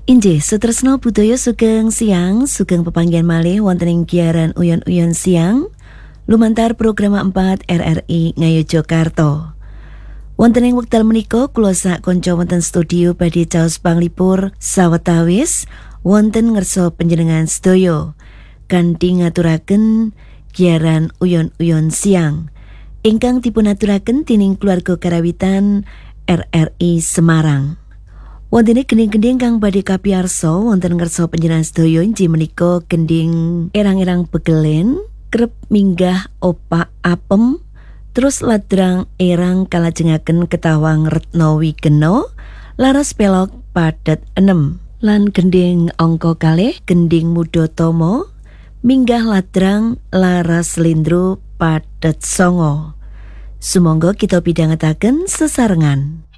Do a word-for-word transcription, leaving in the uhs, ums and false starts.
Inggih sutresna budaya sugeng siang, sugeng pepanggihan malih wonten ing giaran Uyon-uyon siang lumantar program empat R R I Ngayogyakarta. Wonten ing wekdal menika kula sak kanca wonten studio badhe caos panglipur sawetawis wonten ngersa panjenengan sedaya kanthi ngaturaken giaran Uyon-uyon siang ingkang dipunaturaken dening keluarga karawitan R R I Semarang. Wonten gending-gending kang badhe kapiyarsa wonten ngersa panjenengan sedaya inggih menika gending erang-erang begelen, kerep minggah opak apem, terus ladrang erang kalajengaken ketawang retna wigena, laras pelok padet enem, lan gending angka kalih gending mudhatama minggah ladrang laras slendro padet songo. Sumangga kita pidhangetaken sesarengan.